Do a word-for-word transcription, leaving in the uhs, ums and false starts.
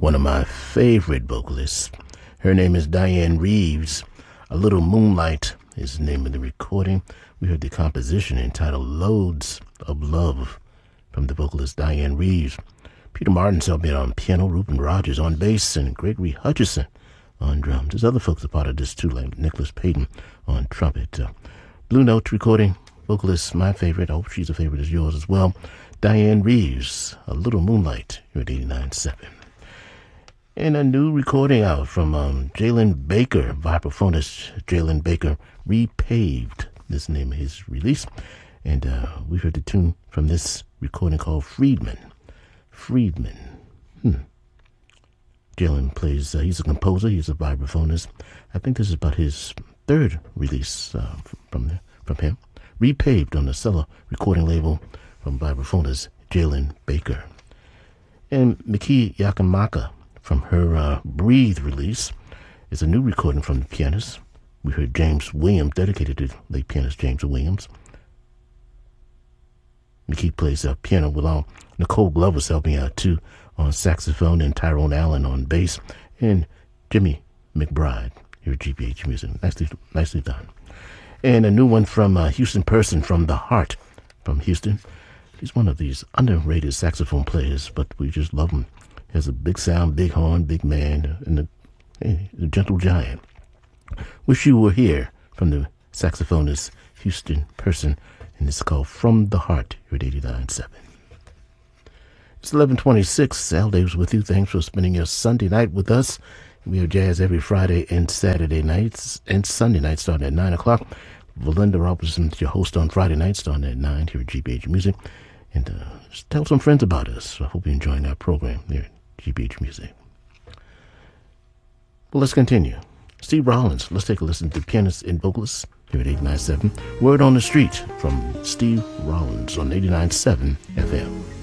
one of my favorite vocalists. Her name is Dianne Reeves. A Little Moonlight is the name of the recording. We heard the composition entitled Loads of Love from the vocalist Dianne Reeves. Peter Martin's helped me on piano, Reuben Rogers on bass, and Gregory Hutchison on drums. There's other folks a part of this too, like Nicholas Payton on trumpet. Uh, Blue Note recording, vocalist, my favorite. I hope she's a favorite as yours as well. Dianne Reeves, A Little Moonlight, here at eighty-nine point seven. And a new recording out from um, Jalen Baker, vibraphonist Jalen Baker, Repaved, this is the name of his release. And uh, we heard the tune from this recording called Friedman. Friedman. Hmm. Jalen plays, uh, he's a composer, he's a vibraphonist. I think this is about his third release uh, from the, from him. Repaved on the Cellar recording label from vibraphonist Jalen Baker. And Miki Yakamaka from her uh, Breathe release is a new recording from the pianist. We heard James Williams, dedicated to late pianist James Williams. Miki plays uh, piano while Nicole Glover's helping out too on saxophone, and Tyrone Allen on bass, and Jimmy McBride here at G B H Music. Nicely, nicely done. And a new one from uh, Houston Person from The Heart from Houston. He's one of these underrated saxophone players, but we just love him. He has a big sound, big horn, big man, and a, hey, a gentle giant. Wish You Were Here from the saxophonist Houston Person, and it's called From the Heart here at eighty-nine point seven. It's eleven twenty-six. Sal Davis with you. Thanks for spending your Sunday night with us. We have jazz every Friday and Saturday nights, and Sunday nights starting at nine o'clock. Valinda Robertson, your host on Friday nights starting at nine here at G B H Music. And uh, just tell some friends about us. I hope you're enjoying our program here at G B H Music. Well, let's continue. Steve Rollins. Let's take a listen to pianist and vocalist here at eighty-nine point seven. Word on the Street from Steve Rollins on eighty-nine point seven F M.